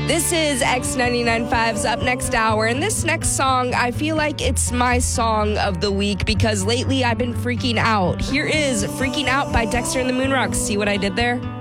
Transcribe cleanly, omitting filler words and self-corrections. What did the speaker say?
This is X99.5's Up Next Hour, and this next song, I feel like it's my song of the week because lately I've been freaking out. Here is Freaking Out by Dexter and the Moonrocks. See what I did there?